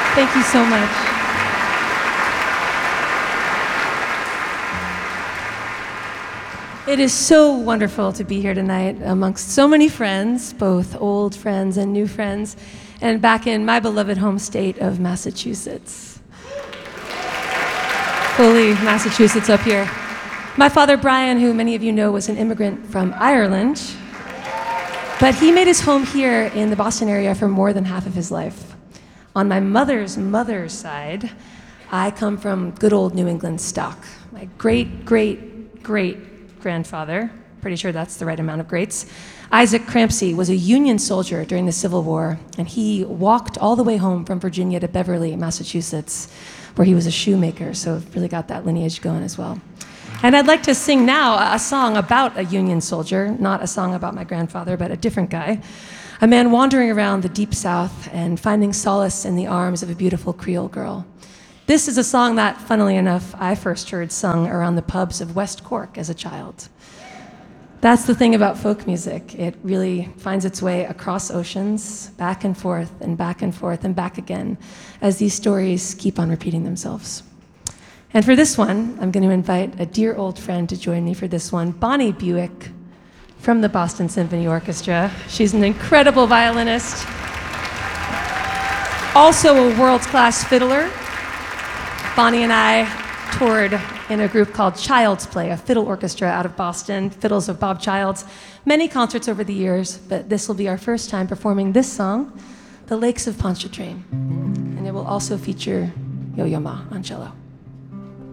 Thank you so much. It is so wonderful to be here tonight amongst so many friends, both old friends and new friends, and back in my beloved home state of Massachusetts. Fully Massachusetts up here. My father, Brian, who many of you know was an immigrant from Ireland, but he made his home here in the Boston area for more than half of his life. On my mother's side, I come from good old New England stock. My great-great-great-grandfather, pretty sure that's the right amount of greats, Isaac Crampsey was a Union soldier during the Civil War, and he walked all the way home from Virginia to Beverly, Massachusetts, where he was a shoemaker, so really got that lineage going as well. And I'd like to sing now a song about a Union soldier, not a song about my grandfather, but a different guy, a man wandering around the Deep South and finding solace in the arms of a beautiful Creole girl. This is a song that, funnily enough, I first heard sung around the pubs of West Cork as a child. That's the thing about folk music. It really finds its way across oceans, back and forth and back and forth and back again, as these stories keep on repeating themselves. And for this one, I'm going to invite a dear old friend to join me for this one, Bonnie Buick from the Boston Symphony Orchestra. She's an incredible violinist, also a world-class fiddler. Bonnie and I toured in a group called Child's Play, a fiddle orchestra out of Boston, fiddles of Bob Childs. Many concerts over the years, but this will be our first time performing this song, The Lakes of Pontchartrain. And it will also feature Yo-Yo Ma on cello.